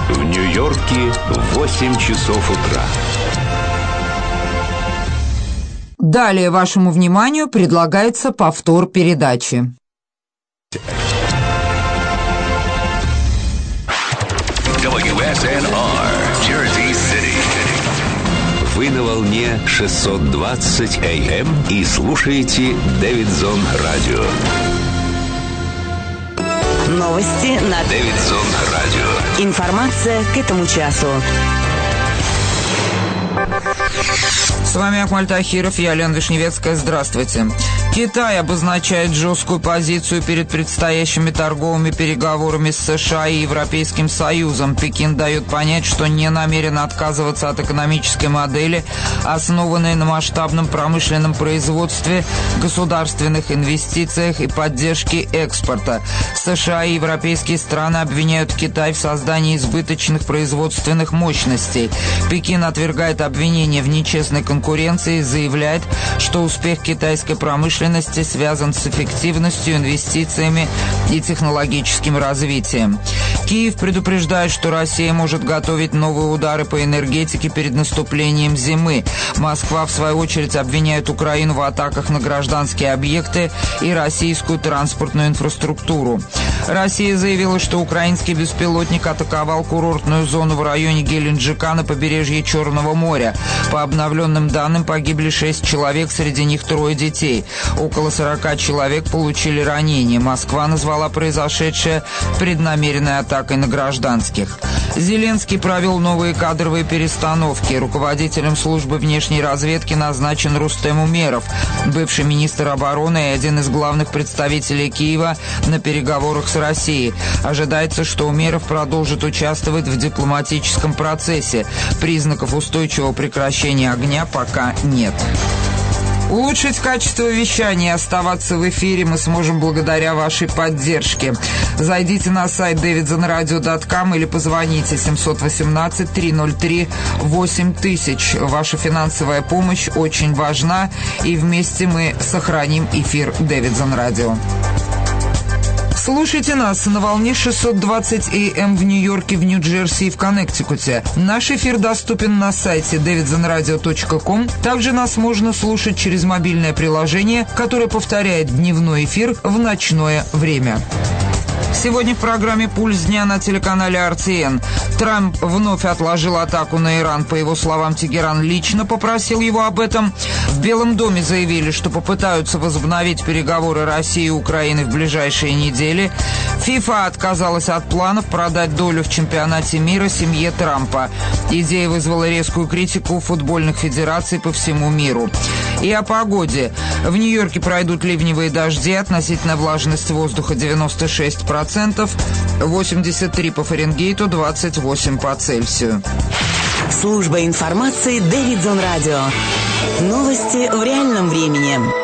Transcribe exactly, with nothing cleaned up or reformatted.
В Нью-Йорке восемь часов утра. Далее вашему вниманию предлагается повтор передачи. дабл ю эс эн ар, Jersey City. Вы на волне шестьсот двадцать эй эм и слушаете Дэвидсон Радио. Новости на Дэвидсон Радио. Информация к этому часу. С вами Акмаль Тахиров, я Лена Вишневецкая. Здравствуйте. Китай обозначает жесткую позицию перед предстоящими торговыми переговорами с США и Европейским Союзом. Пекин дает понять, что не намерен отказываться от экономической модели, основанной на масштабном промышленном производстве, государственных инвестициях и поддержке экспорта. США и европейские страны обвиняют Китай в создании избыточных производственных мощностей. Пекин отвергает обвинения в нечестной конкуренции и заявляет, что успех китайской промышленности связан с эффективностью, инвестициями и технологическим развитием. Киев предупреждает, что Россия может готовить новые удары по энергетике перед наступлением зимы. Москва, в свою очередь, обвиняет Украину в атаках на гражданские объекты и российскую транспортную инфраструктуру. Россия заявила, что украинский беспилотник атаковал курортную зону в районе Геленджика на побережье Черного моря. По обновленным данным, погибли шесть человек, среди них трое детей. Около сорока человек получили ранения. Москва назвала произошедшее преднамеренной атакой на гражданских. Зеленский провел новые кадровые перестановки. Руководителем службы внешней разведки назначен Рустем Умеров, бывший министр обороны и один из главных представителей Киева на переговорах с Россией. Ожидается, что Умеров продолжит участвовать в дипломатическом процессе. Признаков устойчивого прекращения огня пока нет. Улучшить качество вещания и оставаться в эфире мы сможем благодаря вашей поддержке. Зайдите на сайт дэвидсон радио точка ком или позвоните семь один восемь три ноль три восемь тысяч. Ваша финансовая помощь очень важна, и вместе мы сохраним эфир Дэвидсон Радио. Слушайте нас на волне шестьсот двадцать эй эм в Нью-Йорке, в Нью-Джерси и в Коннектикуте. Наш эфир доступен на сайте дэвидсон радио точка ком. Также нас можно слушать через мобильное приложение, которое повторяет дневной эфир в ночное время. Сегодня в программе «Пульс дня» на телеканале эр ти эн. Трамп вновь отложил атаку на Иран. По его словам, Тегеран лично попросил его об этом. В Белом доме заявили, что попытаются возобновить переговоры России и Украины в ближайшие недели. ФИФА отказалась от планов продать долю в чемпионате мира семье Трампа. Идея вызвала резкую критику футбольных федераций по всему миру. И о погоде. В Нью-Йорке пройдут ливневые дожди, относительная влажность воздуха девяносто шесть процентов, восемьдесят три по Фаренгейту, двадцать восемь по Цельсию. Служба информации Дэвидсон Радио. Новости в реальном времени.